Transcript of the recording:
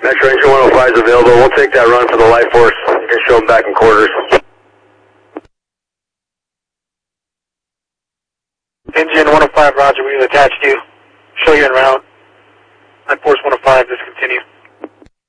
Metro Engine 105 is available. We'll take that run for the Life Force. You can show them back in quarters. Engine 105, roger, we've attached you. Show you en route. Life Force 105, discontinue.